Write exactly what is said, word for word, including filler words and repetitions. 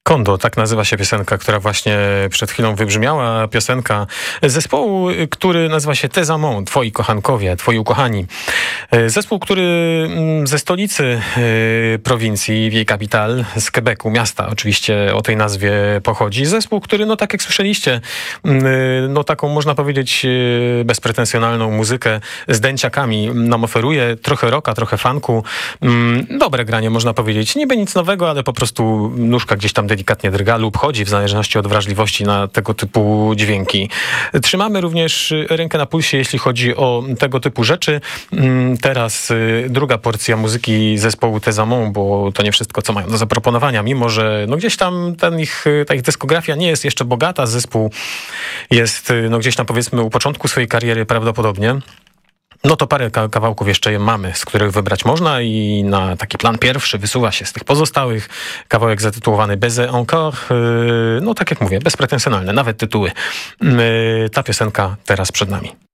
Kondo, tak nazywa się piosenka, która właśnie przed chwilą wybrzmiała. Piosenka zespołu, który nazywa się Tes Amants, Twoi kochankowie, Twoi ukochani. Zespół, który ze stolicy prowincji, Vieille Capitale, z Quebecu, miasta oczywiście o tej nazwie pochodzi. Zespół, który, no tak jak słyszeliście, no taką można powiedzieć bezpretensjonalną muzykę z dęciakami nam oferuje. Trochę rocka, trochę funku. Dobre granie, można powiedzieć. Niby nic nowego, ale po prostu nóżka gdzieś tam delikatnie drga lub chodzi, w zależności od wrażliwości na tego typu dźwięki. Trzymamy również rękę na pulsie, jeśli chodzi o tego typu rzeczy. Teraz druga porcja muzyki zespołu Tes Amants, bo to nie wszystko, co mają do zaproponowania, mimo że no gdzieś tam ten ich, ta ich dyskografia nie jest jeszcze bogata. Zespół jest no gdzieś tam powiedzmy u początku swojej kariery prawdopodobnie. No to parę kawałków jeszcze mamy, z których wybrać można i na taki plan pierwszy wysuwa się z tych pozostałych kawałek zatytułowany Baiser encore. No tak jak mówię, bezpretensjonalne, nawet tytuły. Ta piosenka teraz przed nami.